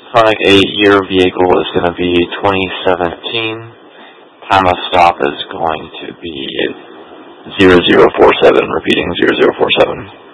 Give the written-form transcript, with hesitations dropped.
Sonic 8 year vehicle is going to be 2017. Time of stop is going to be 0047, repeating 0047.